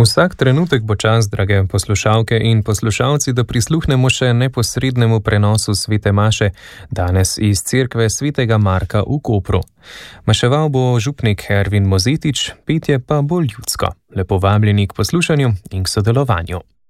Vsak trenutek bo čas, drage poslušalke in poslušalci, da prisluhnemo še neposrednemu prenosu svete maše, danes iz cerkve svetega Marka v Kopru. Maševal bo župnik Ervin Mozetič, petje pa bolj ljudsko. Lepo vabljeni k poslušanju in k sodelovanju.